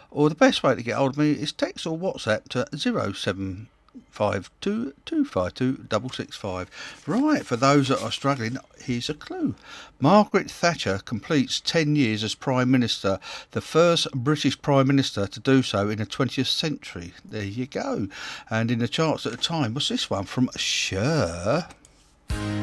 Or the best way to get hold of me is text or WhatsApp to 07522526665. Right, for those that are struggling, here's a clue. Margaret Thatcher completes 10 years as Prime Minister, the first British Prime Minister to do so in the 20th century. There you go. And in the charts at the time was this one from Cher.